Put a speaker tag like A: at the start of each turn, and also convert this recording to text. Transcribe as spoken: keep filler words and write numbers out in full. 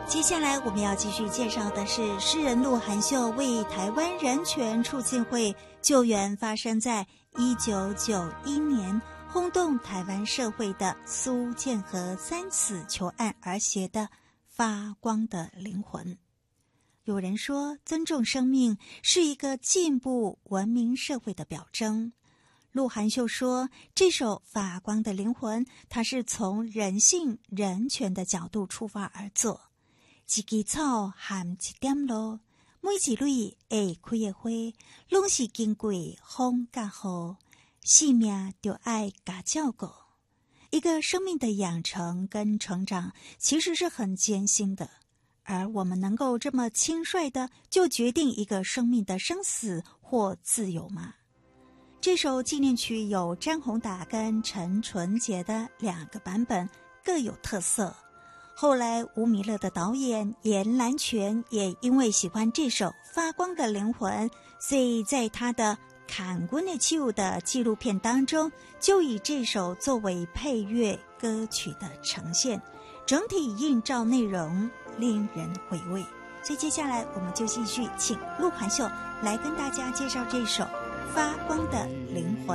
A: 接下来我们要继续介绍的是诗人鹿晗秀为台湾人权促进会救援发生在一九九一年轰动台湾社会的苏建和三死囚案而写的《发光的灵魂》。有人说，尊重生命是一个进步文明社会的表征。鹿晗秀说，这首《发光的灵魂》它是从人性人权的角度出发而作。一枝草和一点露，每一蕊会开的花，拢是经过风甲雨，生命就爱加照顾。一个生命的养成跟成长其实是很艰辛的，而我们能够这么轻率的就决定一个生命的生死或自由吗？这首纪念曲有詹宏达跟陈纯洁的两个版本，各有特色。后来吴弥勒的导演严兰泉也因为喜欢这首《发光的灵魂》，所以在他的砍棍的器物的纪录片当中，就以这首作为配乐歌曲的呈现，整体映照内容令人回味。所以接下来我们就继续请鹿晗秀来跟大家介绍这首《发光的灵魂》。